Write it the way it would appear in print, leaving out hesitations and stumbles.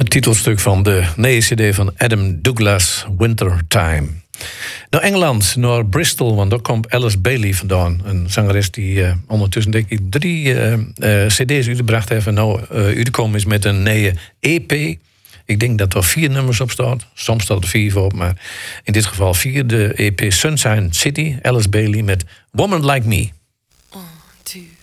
Het titelstuk van de nieuwe cd van Adam Douglas, Wintertime. Naar Engeland, naar Bristol, want daar komt Alice Bailey vandaan. Een zangeres die ondertussen denk ik 3 cd's uitgebracht heeft. En nou uitgekomen is met een nieuwe EP. Ik denk dat er 4 nummers op staat. Soms staat er 4 op, maar in dit geval 4. De EP Sunshine City, Alice Bailey met Woman Like Me. 1, 2